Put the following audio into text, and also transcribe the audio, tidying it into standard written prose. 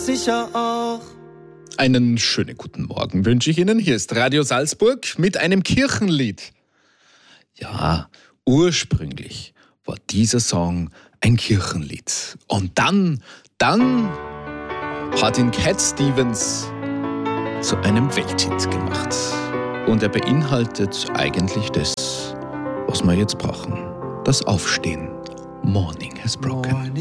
sicher auch. Einen schönen guten Morgen wünsche ich Ihnen. Hier ist Radio Salzburg mit einem Kirchenlied. Ja, ursprünglich war dieser Song ein Kirchenlied. Und dann hat ihn Cat Stevens zu einem Welthit gemacht. Und er beinhaltet eigentlich das, was wir jetzt brauchen. Das Aufstehen. Morning has broken.